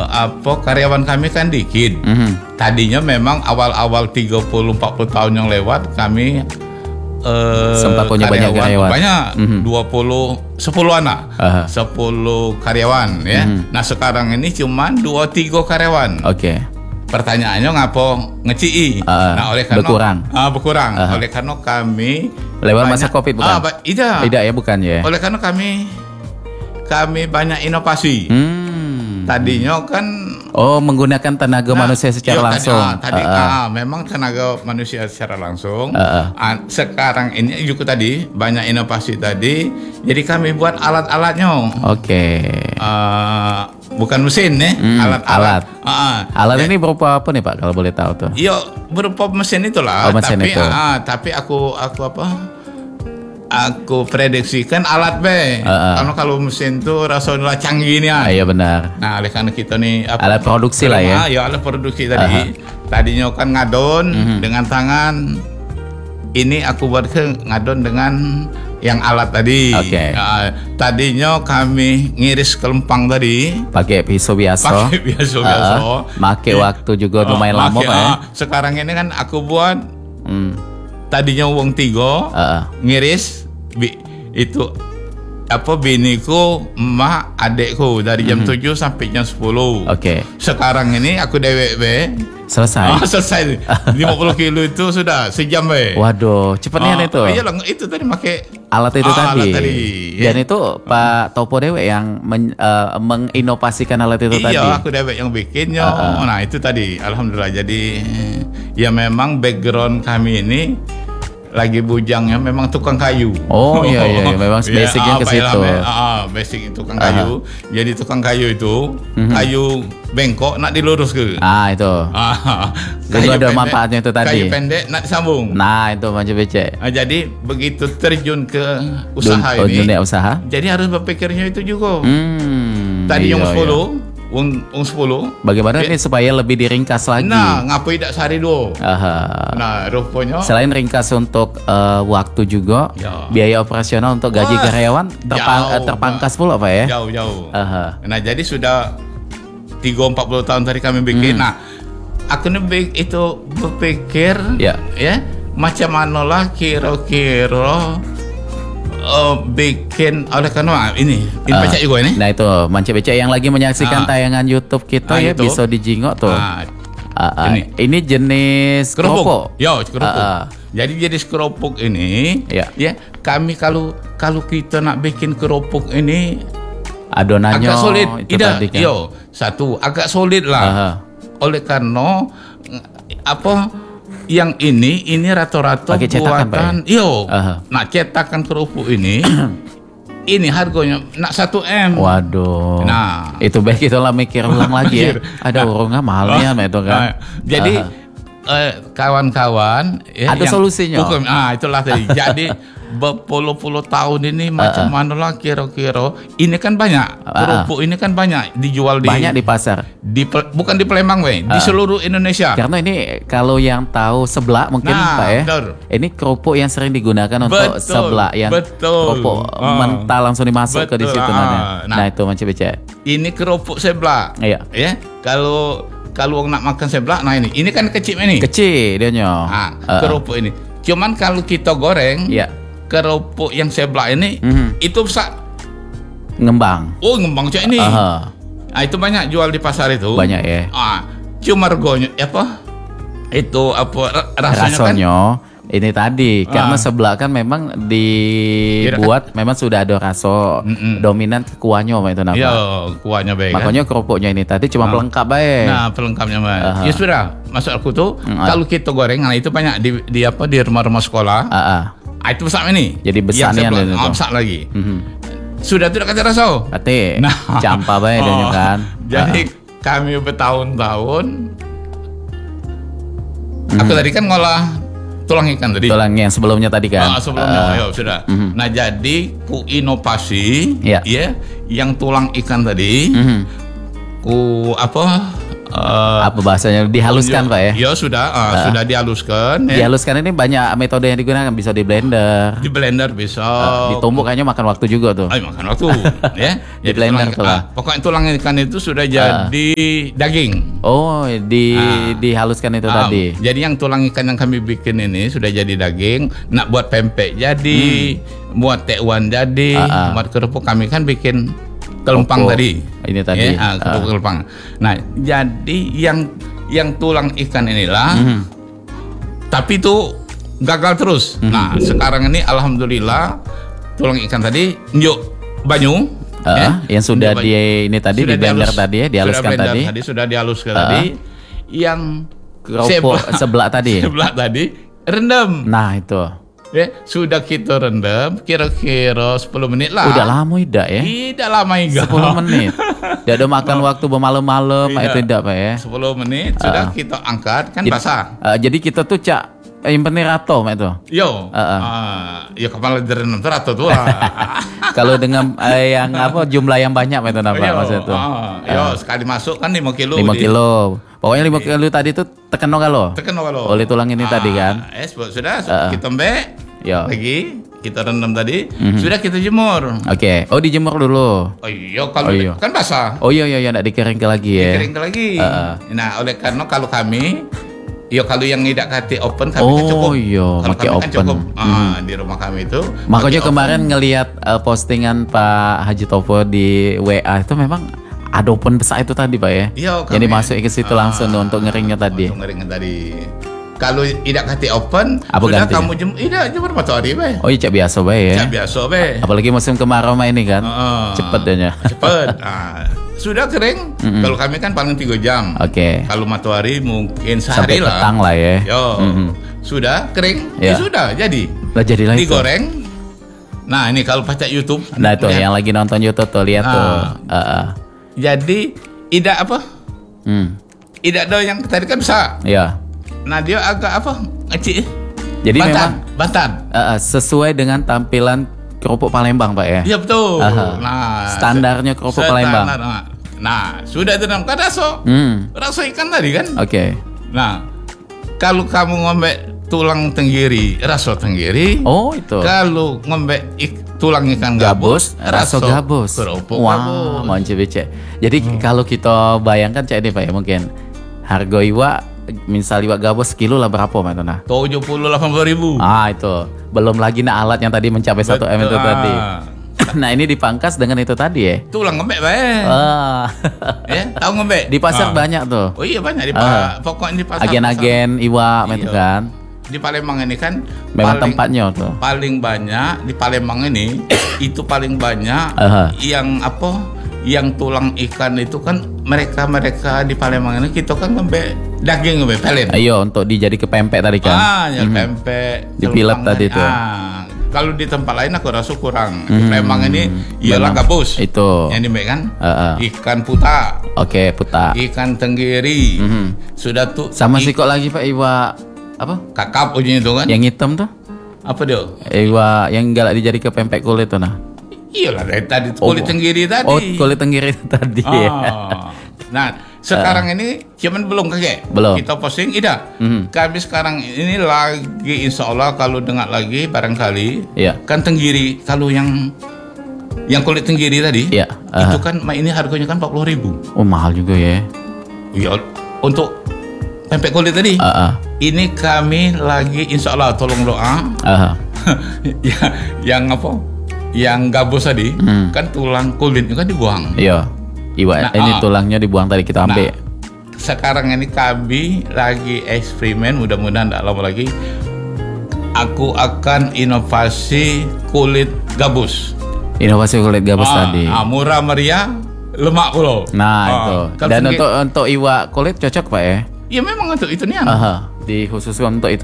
karyawan kami kan dikit. Tadinya memang awal-awal 30-40 tahun yang lewat kami sempat punya banyak karyawan. Banyak, 10 anak, 10 karyawan ya. Nah sekarang ini cuma 2-3 karyawan. Oke. Pertanyaannya ngapo ngeci? Nah oleh karena berkurang. Oleh karena kami lewat masa Covid bukan? Tidak ya, bukan ya. Oleh karena kami banyak inovasi. Tadinya kan menggunakan tenaga manusia secara langsung. Memang tenaga manusia secara langsung. Sekarang ini juga tadi banyak inovasi tadi. Jadi kami buat alat-alatnya. Oke. Bukan mesin nih, alat-alat. Alat ini berupa apa nih Pak kalau boleh tahu tuh? Iya, berupa mesin itulah. Tapi aku prediksikan alat B. Karena kalau mesin tuh rasanya canggih nih. Iya benar. Nah, oleh karena kita nih alat produksi lah ya. Ya, alat produksi tadi. Tadinya kan ngadon dengan tangan. Ini aku buat ke ngadon dengan yang alat tadi. Tadinya kami ngiris kelempang tadi pakai pisau biasa. Pakai waktu juga lumayan lama Pak ya. Sekarang ini kan aku buat tadinya uang 3 ngiris itu biniku, emak, adekku dari jam 7 sampai jam 10. Sekarang ini aku dewek selesai 50 kilo itu sudah sejam Waduh, cepatnya itu. Itu tadi pakai alat itu tadi. Dan itu Pak Topo dewek yang menginovasikan alat itu tadi. Iya, aku dewek yang bikinnya. Nah itu tadi, alhamdulillah. Jadi ya memang background kami ini lagi bujangnya memang tukang kayu. Iya, memang basicnya ke situ. Basic tukang kayu. Jadi tukang kayu itu kayu bengkok nak dilurus ke. Itu. Jadi ada manfaatnya itu tadi. Kayu pendek nak disambung. Nah, itu macam becek. Jadi begitu terjun ke usaha ini. Dunia usaha. Jadi harus berpikirnya itu juga. Tadi yang 10 bagaimana ini supaya lebih diringkas lagi? Nah, ngapain tidak sehari dua? Nah, rupanya selain ringkas untuk waktu juga, biaya operasional untuk gaji karyawan terpangkas pula Pak ya? Jauh. Nah, jadi sudah 30-40 tahun tadi kami bikin. Nah, aku itu berpikir ya macam mana lah kira-kira bikin oleh karena ini becak juga ini. Nah itu Manca Becak yang lagi menyaksikan tayangan YouTube kita ya itu. Bisa dijingok tuh. Ini jenis keropok. Keropok. Jadi jenis keropok ini ya kami kalau kita nak bikin keropok ini adonannya agak solid. Satu agak solid lah. Oleh karena yang ini rata-rata buatan. Nah cetakan kerupuk ini ini harganya nak 1 M. Waduh. Nah itu baik itulah mikir ulang lagi ya. Ada orangnya mahalnya itu kan. Jadi kawan-kawan ada solusinya. Itulah tadi. Jadi berpuluh-puluh tahun ini macam mana lah kira-kira. Ini kan banyak kerupuk ini kan banyak dijual banyak di pasar. Bukan di Palembang di seluruh Indonesia. Karena ini kalau yang tahu seblak mungkin Pak ya. Ini kerupuk yang sering digunakan untuk seblak yang kerupuk mentah langsung dimasuk ke di situ Nah itu Manca Becak. Ini kerupuk seblak. Ya. Kalau nak makan seblak, nah ini kan kecil ini. Kecil dianya. Kerupuk ini. Cuman kalau kita goreng, kerupuk yang seblak ini itu bisa ngembang. Ngembang cak ini. Itu banyak jual di pasar itu. Banyak ya. Cuma regonya itu rasanya kan? Ini tadi karena seblak kan memang dibuat memang sudah ada rasa dominan ke kuahnya itu namanya. Iya, kuahnya baik. Makanya kerupuknya ini tadi cuma pelengkap baik. Nah, pelengkapnya baik. Ya sudah, maksud aku tuh kalau kita goreng, nah itu banyak di rumah-rumah sekolah. Itu besar ini. Jadi besarnya besar lagi. Sudah tidak kata rasa. Berarti campa baik dia kan. Jadi kami bertahun-tahun. Aku tadi kan ngolah tulang ikan tadi. Tulang yang sebelumnya tadi kan. Sebelumnya sudah. Nah jadi ku inovasi yang tulang ikan tadi ku apa bahasanya, dihaluskan Pak ya? Ya sudah dihaluskan. Dihaluskan ini banyak metode yang digunakan, bisa di blender. Di blender bisa. Ditumbuk kayaknya makan waktu juga tuh. Makan waktu, ya. Di blender tuh lah. Pokoknya tulang ikan itu sudah jadi daging. Oh, dihaluskan itu tadi. Jadi yang tulang ikan yang kami bikin ini sudah jadi daging. Nak buat pempek jadi, buat tekwan jadi, buat kerupuk kami kan bikin kelempang tadi. Ini tadi. Kerupuk kelempang. Nah, jadi yang tulang ikan inilah, tapi itu gagal terus. Nah, sekarang ini alhamdulillah tulang ikan tadi njuk banyu. Yang sudah di blender tadi ya, dihaluskan tadi. Sudah dihaluskan tadi. Yang kerupuk sebelah tadi. Sebelah tadi rendam. Nah, itu. Ya, sudah kita rendam kira-kira 10 menit lah. Udah lama tidak ya? Tidak lama juga. 10 menit. Tidak ada makan waktu bermalam-malam itu tidak Pak ya? 10 menit sudah kita angkat kan basah. Jadi kita tuh yang penting rato itu. Ya kepala direndam tuh rato tuh. Kalau dengan yang jumlah yang banyak itu namanya maksud itu. Sekali masuk kan 5 kilo. 5 kilo. Pokoknya 5 kilo tadi tuh tekan kalau. Oleh tulang ini tadi kan. Sudah kita mbek. Lagi kita rendam tadi, sudah kita jemur. Oke. Oh, dijemur dulu. Kalau kan basah. Iya, enggak dikeringkan lagi ya. Dikeringkan lagi. Nah, oleh karena kalau kami kalau yang tidak kati open kami kan cukup. Kalau pakai kami open. Kan cukup. Di rumah kami itu. Makanya kemarin ngelihat postingan Pak Haji Topo di WA itu memang ada open besar itu tadi Pak ya. Yang dimasukin ke situ langsung untuk ngeringnya tadi. Kalau tidak kati open, sudah kamu jemur matahari Pak. Oh iya, biasa Pak ya. Biasa Pak. Apalagi musim kemarau ini kan. Cepet deh. Cepet. Sudah kering. Kalau kami kan paling 3 jam. Oke. Kalau matahari mungkin sehari sampai petang lah ya. Sudah kering. Sudah jadi. Jadi lagi. Digoreng. Nah, ini kalau baca YouTube. Nah, itu yang lagi nonton YouTube tuh lihat tuh. Jadi tidak apa? Tidak ada yang tadi kan besar. Iya. Nah, dia agak kecil. Jadi Bantan. Sesuai dengan tampilan kerupuk Palembang Pak ya? Iya betul. Nah, standarnya kerupuk Palembang. Nah, sudah terendam kan raso. Raso ikan tadi kan? Oke. Nah, kalau kamu ngombe tulang tenggiri, raso tenggiri. Oh, itu. Kalau ngombe tulang ikan gabus, raso gabus. Kerupuk gabus. Mantap becek. Jadi kalau kita bayangkan cak ini Pak ya, mungkin harga iwak misal iwak gabus sekilo lah berapa Pak Tona? 70-80 ribu. Itu belum lagi alat yang tadi mencapai 1 M itu tadi. Nah, ini dipangkas dengan itu tadi ya. Tulang ngembek Pak. Tahu ngembek? Di pasar banyak tuh. Oh iya banyak pokoknya di pasar. Agen-agen iwak itu kan. Di Palembang ini kan memang tempatnya tuh. Paling banyak di Palembang ini itu paling banyak yang tulang ikan itu kan mereka di Palembang ini kita kan ngembek daging ngembek pelen. Untuk dijadi ke pempek tadi kan. Pempek. Dipilep tadi tuh. Kalau di tempat lain aku rasa kurang. Di Palembang ini ialah gabus. Itu. Yang dimbek kan? Ikan puta. Oke, puta. Ikan tenggiri. Sudah tuh. Sama kok lagi Pak iwak apa? Kakap ujungnya itu kan? Yang hitam tuh? Apa dia? Iwak yang galak dijadi ke pempek kulit tuh nah. Iyalah dari tadi kulit tenggiri tadi. Kulit tenggiri tadi. Nah, sekarang ini cuman belum kakek. Belum. Kita posting tidak. Kami sekarang ini lagi insya Allah kalau dengar lagi barangkali. Kan tenggiri kalau yang kulit tenggiri tadi. Itu kan ini harganya kan 40 ribu. Oh, mahal juga ya. Iya. Untuk pempek kulit tadi. Ini kami lagi insya Allah tolong doa. Yang gabus tadi kan tulang kulitnya kan dibuang. Iya. Ini tulangnya dibuang tadi kita ambil. Sekarang ini kami lagi eksperimen, mudah-mudahan tidak lama lagi aku akan inovasi kulit gabus. Inovasi kulit gabus tadi. Murah meriah, lemak pula. Nah, itu. Dan untuk iwak kulit cocok Pak ya? Ya memang untuk itu nih. Dikhususkan untuk itu